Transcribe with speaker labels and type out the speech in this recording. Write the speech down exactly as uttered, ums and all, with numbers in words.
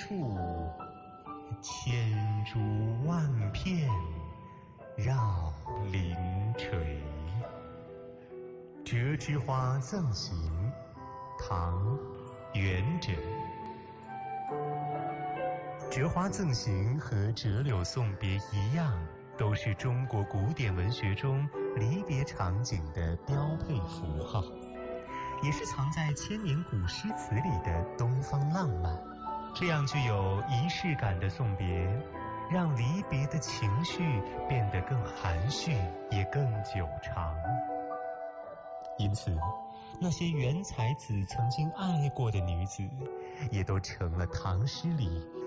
Speaker 1: 处，千株万片绕林垂。折枝花赠行，唐·元稹。折花赠行和折柳送别一样，都是中国古典文学中离别场景的标配符号，也是藏在千年古诗词里的东方浪漫。这样具有仪式感的送别，让离别的情绪变得更含蓄，也更久长。因此，那些元才子曾经爱过的女子，也都成了唐诗里